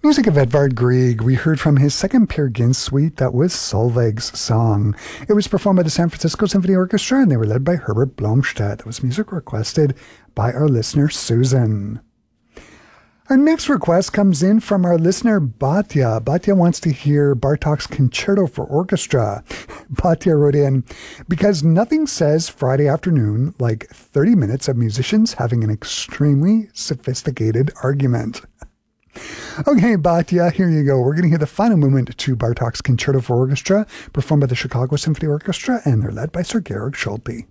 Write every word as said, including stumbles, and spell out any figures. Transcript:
Music of Edvard Grieg. We heard from his second Peer Gynt suite. That was Solveig's Song. It was performed by the San Francisco Symphony Orchestra, and they were led by Herbert Blomstedt. That was music requested by our listener, Susan. Our next request comes in from our listener, Batya. Batya wants to hear Bartok's Concerto for Orchestra. Batya wrote in, because nothing says Friday afternoon like thirty minutes of musicians having an extremely sophisticated argument. Okay, Batya, here you go. We're going to hear the final movement to Bartok's Concerto for Orchestra, performed by the Chicago Symphony Orchestra, and they're led by Sir Georg Scholpe.